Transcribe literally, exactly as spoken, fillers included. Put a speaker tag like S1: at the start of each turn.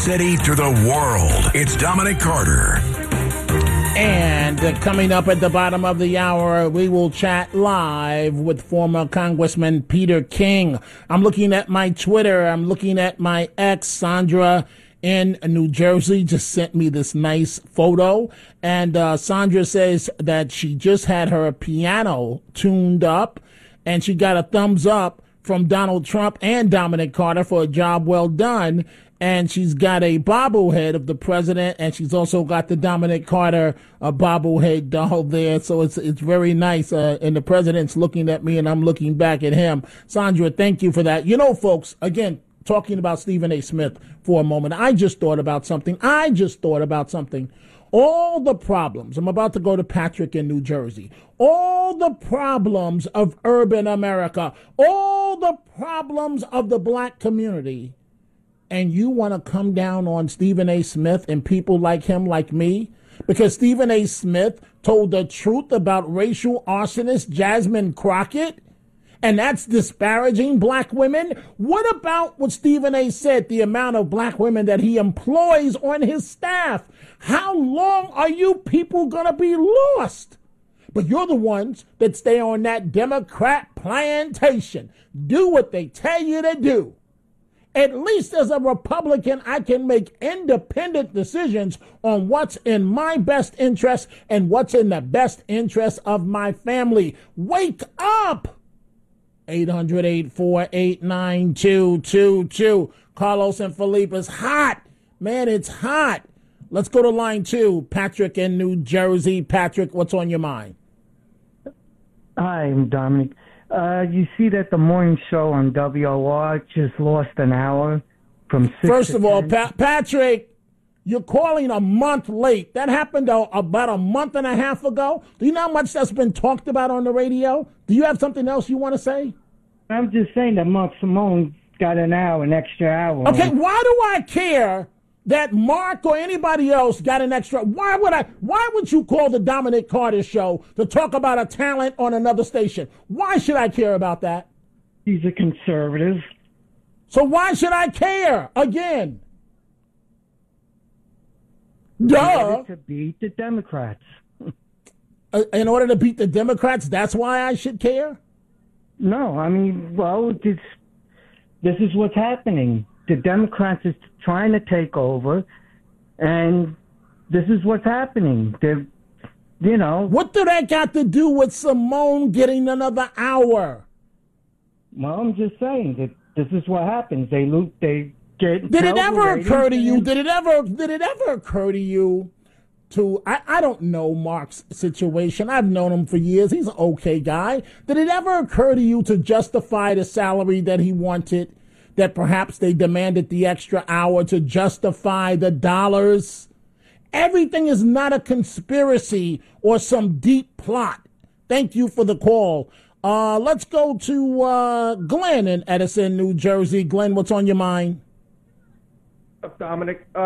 S1: city to the world. It's Dominic Carter.
S2: And uh, coming up at the bottom of the hour, we will chat live with former Congressman Peter King. I'm looking at my Twitter. I'm looking at my ex, Sandra in New Jersey, just sent me this nice photo. And uh, Sandra says that she just had her piano tuned up, and she got a thumbs up from Donald Trump and Dominic Carter for a job well done. And she's got a bobblehead of the president, and she's also got the Dominic Carter uh, bobblehead doll there. So it's it's very nice. Uh, and the president's looking at me, and I'm looking back at him. Sandra, thank you for that. You know, folks, again, talking about Stephen A. Smith for a moment, I just thought about something. I just thought about something. All the problems, I'm about to go to Patrick in New Jersey, all the problems of urban America, all the problems of the black community, and you want to come down on Stephen A. Smith and people like him, like me? Because Stephen A. Smith told the truth about racial arsonist Jasmine Crockett, and that's disparaging black women? What about what Stephen A. said, the amount of black women that he employs on his staff? How long are you people going to be lost? But you're the ones that stay on that Democrat plantation. Do what they tell you to do. At least as a Republican, I can make independent decisions on what's in my best interest and what's in the best interest of my family. Wake up! eight hundred, eight four eight, nine two two two. Carlos and Felipe is hot. Man, it's hot. Let's go to line two. Patrick in New Jersey. Patrick, what's on your mind?
S3: Hi, I'm Dominic. Uh, you see that the morning show on W O R just lost an hour from six
S2: First
S3: to
S2: of all,
S3: ten?
S2: pa- Patrick, you're calling a month late. That happened uh, about a month and a half ago. Do you know how much that's been talked about on the radio? Do you have something else you want to say?
S3: I'm just saying that Mark Simone got an hour, an extra hour.
S2: Okay, why do I care that Mark or anybody else got an extra? Why would I? Why would you call the Dominic Carter show to talk about a talent on another station? Why should I care about that?
S3: He's a conservative.
S2: So why should I care again? Duh.
S3: In order to beat the Democrats.
S2: Uh, in order to beat the Democrats, that's why I should care?
S3: No, I mean, well, this, this is what's happening. The Democrats is trying to take over, and this is what's happening. They're, you know.
S2: What do that got to do with Simone getting another hour?
S3: Well, I'm just saying that this is what happens. They loot. They get.
S2: Did it ever occur to you? Did it ever? Did it ever occur to you? To I, I don't know Mark's situation. I've known him for years. He's an okay guy. Did it ever occur to you to justify the salary that he wanted? That perhaps they demanded the extra hour to justify the dollars? Everything is not a conspiracy or some deep plot. Thank you for the call. Uh, let's go to uh, Glenn in Edison, New Jersey. Glenn, what's on your mind?
S4: Dominic. Uh